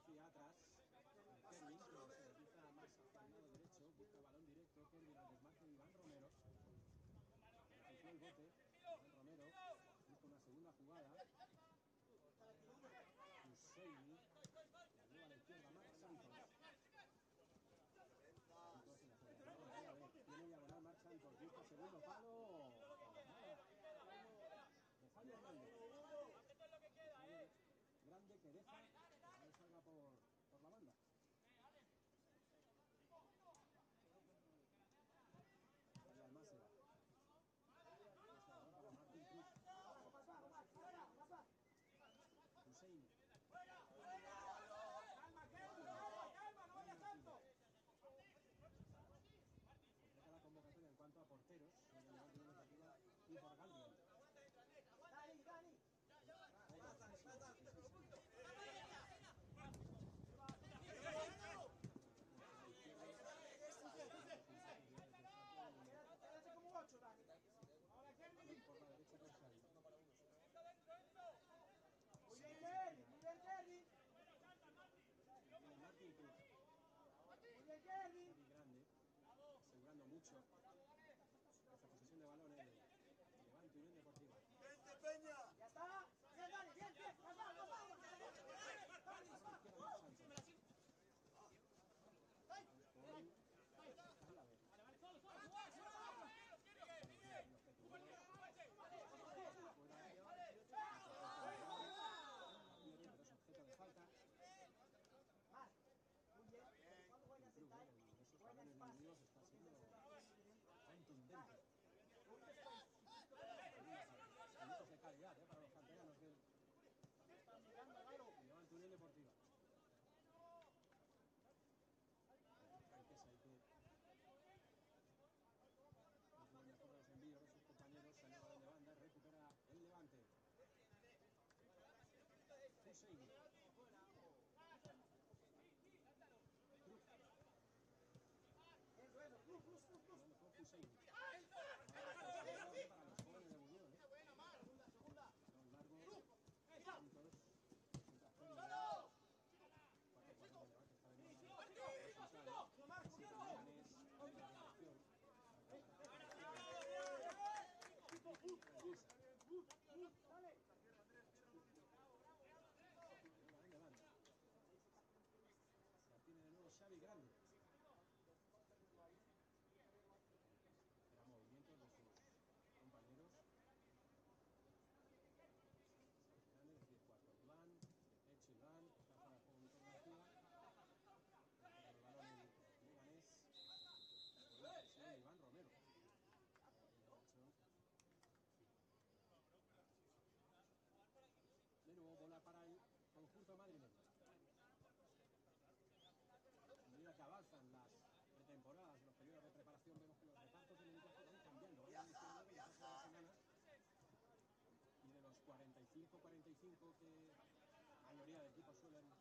hacia atrás. Kervin, que se desliza más hacia el lado derecho, busca balón directo. Kervin al desmarque de Iván Romero. Sufrió el bote. Iván Romero busca una segunda jugada. Husseini la lleva a la izquierda. Marc Santos. Tiene diagonal Marc Santos. Busca segundo palo. De Javier Hernández. Grande que deja que salga por la banda. Vaya Almásera. Para Martín Cruz. Husseini. Calma, no vaya tanto. Completa la convocatoria en cuanto a porteros. Y por Galvin. Dani. Quédate como 8, Dani. Ahora Kervin. Por la derecha con Xavi. Muy bien, Kervin. Martín Cruz. Muy bien, Kervin. Xavi grande. Asegurando mucho esta posesión de balón en Levante Unión Deportiva. ¡Vente, Peña! Ya está. Bien, Dani, bien. Más va. Objeto de falta. Muy bien. Buena sentada. Buena espacio. Está siendo contundente. Minutos de calidad para los canteranos del Levante Unión Deportiva. Hay que mejor los envíos de sus compañeros, se lleva de banda, recupera el Levante. Husseini. Husseini. Para los jóvenes de Buñol. Son largos, juntos. Tiene de nuevo Xavi grande. Era movimientos de sus compañeros. Grande, es decir, 4 Iván, de hecho Iván, está para el juego de García. El balón en Leganés. Iván Romero. De nuevo bola para el conjunto madrileño. A medida que avanzan las pretemporadas, los periodos de preparación, vemos que los repartos de minutos van cambiando. Van diciendo que las semanas y de los 45 que la mayoría de equipos suelen